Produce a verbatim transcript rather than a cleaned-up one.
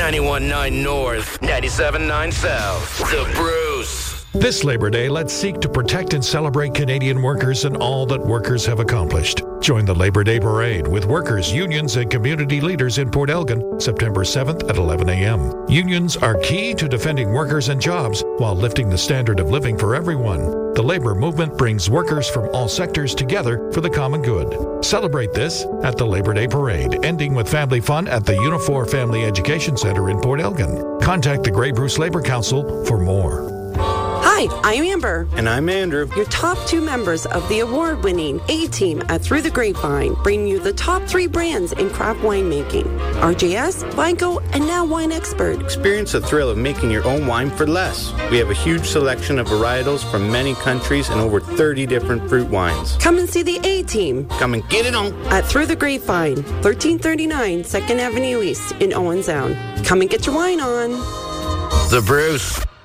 ninety-one point nine North, ninety-seven point nine South. The Bruce. This Labor Day, let's seek to protect and celebrate Canadian workers and all that workers have accomplished. Join the Labor Day Parade with workers, unions, and community leaders in Port Elgin, September seventh at eleven a.m. Unions are key to defending workers and jobs while lifting the standard of living for everyone. The labor movement brings workers from all sectors together for the common good. Celebrate this at the Labor Day Parade, ending with family fun at the Unifor Family Education Center in Port Elgin. Contact the Grey Bruce Labor Council for more. Hi, I'm Amber. And I'm Andrew. Your top two members of the award-winning A-Team at Through the Grapevine bring you the top three brands in craft winemaking. R J S, Vineco, and now Wine Expert. Experience the thrill of making your own wine for less. We have a huge selection of varietals from many countries and over thirty different fruit wines. Come and see the A-Team. Come and get it on. At Through the Grapevine, thirteen thirty-nine second Avenue East in Owen Sound. Come and get your wine on. The Bruce.